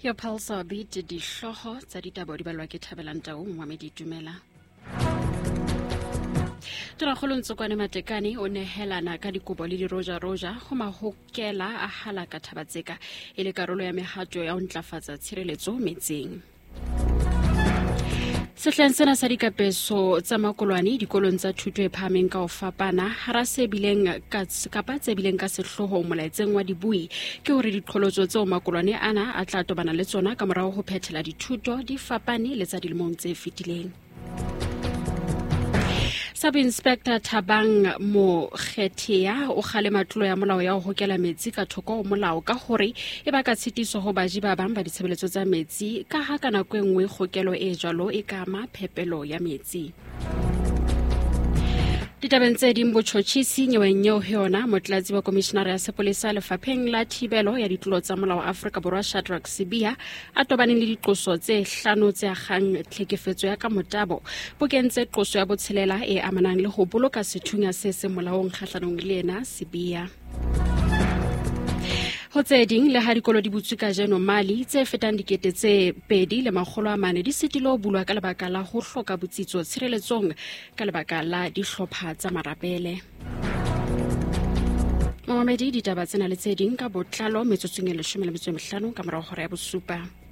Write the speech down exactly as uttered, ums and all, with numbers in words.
Your Pulse Orbit di hloho tsa ditaba di balwa ke Thabelang Tau Mohamedi Dumela. Tonakgolo Ntsokwane Matekane o nehelana ka dikobo le diroja roja go mahokela a halaka Thabatseka e le karolo ya mehato ya ho ntlafatsa tshireletso metseng. Sehleng sena sa dikapeso tsa makolwane dikolong tsa thuto e phahameng ka ho fapana hara se bileng ka kapa tse bileng ka sehloho molaetseng wa dibui ke hore diqholotso tseo makolwane ana a tla tobana le tsona ka morao ho phethela dithuto di fapane le tsa dilemong tse fetileng. Sub-Inspector Thabang Mokgethea o kgale matlo ya molao ya ho hokela metsi ka thoko o molao ka hore e baka tshitiso ho baji ba bang ba ditshebeletso tsa metsi ka ha kana kwengwe khokelo e jalo e kama phepelo ya metsi. Ditabeng tse ding botjhotjhisi nyeweng eo ho yona motlatsi wa komishenara ya sepolesa lefapheng la thibelo ya ditlolo tsa molao wa Afrika Borwa Shadrack Sibiya a tobaneng le diqoso tse hlano tse akgang tlhekefetso ya ka motabo bo kentse qoso ya botshelela e amanang le ho boloka sethunya se se molaong kgahlanong le ena Sibiya. Ho tse ding le ha dikolo di butswe ka jeno Mali tse fetang dikete tse pedi le makgolo a mane di sitilo bulwa ka lebaka la ho hloka botsitso tshireletsong ka lebaka la dihlopha tsa marapele. Mohamedi ditaba tsena le tse ding ka botlalo metsotsong e leshome le metso e mehlano ka morao hora ya bosupa.